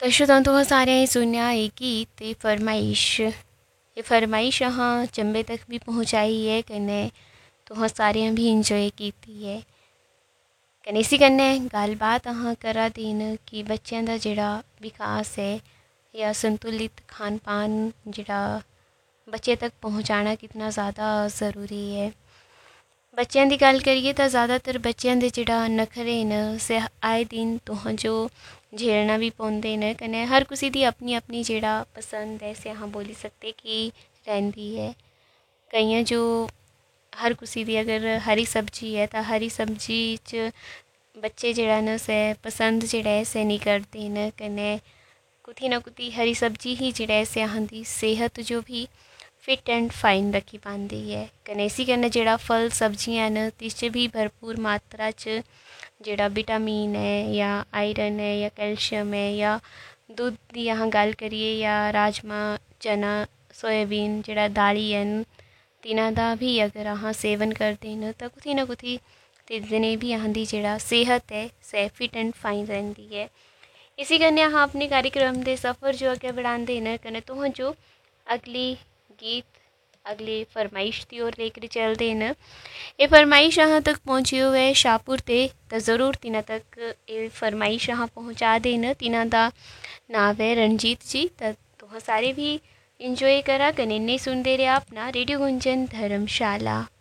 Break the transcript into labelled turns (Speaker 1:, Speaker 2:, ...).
Speaker 1: तशुदां तुसें सारें सुनया एह् गीत ते फरमाइश। एह् फरमाइश अहाँ चंबे तक भी पहुँचाई है कन्नै तुसें सारें भी इंजॉय कीती है। कन्नै इसी कन्नै गल्लबात अहाँ करा दे न कि बच्चें दा जेह्ड़ा विकास है या संतुलित खान पान जेह्ड़ा बच्चे तक पहुँचाना कितना ज़्यादा ज़रूरी है। बच्चों की गल करिए तो ज़्यादातर बच्चों के जेह्ड़ा नखरे न से आए दिन तुहां जो झेलना भी पौंदे न। कन्नै हर किसी की अपनी अपनी जेह्ड़ा पसंद है से अहाँ बोली सकते कि रहंदी है। कईयां जो हर किसी की अगर हरी सब्जी है तो हरी सब्जी च बच्चे जेह्ड़ा न से पसंद जेह्ड़ा है से नहीं करते न। कन्नै कुती ना कुती हरी सब्जी ही जेह्ड़ा है से अहां दी सेहत जो भी फिट एंड फाइन रखी पाती है। कन्नै इसी कन्नै जेह्ड़ा फल सब्जियां न तिस च भी भरपूर मात्रा च जेह्ड़ा विटामिन है या आयरन है या कैल्शियम है या दुद्ध की अहाँ गल करिए या राजमा चना सोयाबीन जेह्ड़ा दाली हैन तिन्हां दा भी अगर अहाँ सेवन करदे न तो कुती ना कुती दिनै भी अहां दी जेह्ड़ा सेहत है से फिट एंड फाइन रैंह्दी है। इसी कन्नै अहाँ अपने कार्यक्रम के सफ़र जो अग्गें बढ़ाते न कन्नै तुहां जो अगली गीत अगली फरमाइश की ओर लेकर चलते न। ये फरमाइश अहाँ तक पहुँची हुए शाहपुर ते तो ज़रूर तिन्हां तक ये फरमाइश अहाँ पहुँचा देन। तिन्हां दा नाम है रणजीत जी। तो तुहां सारे भी इंजॉय करा कन्नै सुनते रहा अपना रेडियो गुंजन धर्मशाला।